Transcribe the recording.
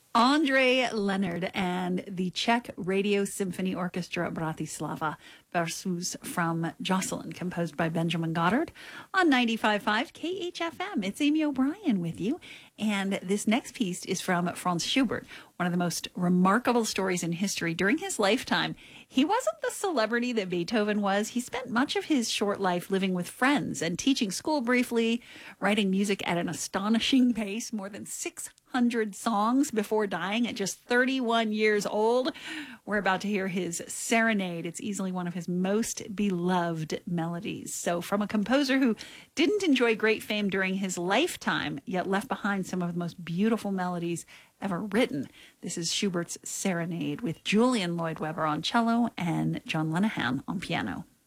Andre Leonard and the Czech Radio Symphony Orchestra Bratislava, Versus from Jocelyn, composed by Benjamin Goddard on 95.5 KHFM. It's Amy O'Brien with you. And this next piece is from Franz Schubert, one of the most remarkable stories in history. During his lifetime, he wasn't the celebrity that Beethoven was. He spent much of his short life living with friends and teaching school briefly, writing music at an astonishing pace, more than 600 songs before dying at just 31 years old. We're about to hear his Serenade. It's easily one of his most beloved melodies. So from a composer who didn't enjoy great fame during his lifetime, yet left behind some of the most beautiful melodies ever written, this is Schubert's Serenade with Julian Lloyd Webber on cello and John Lenehan on piano.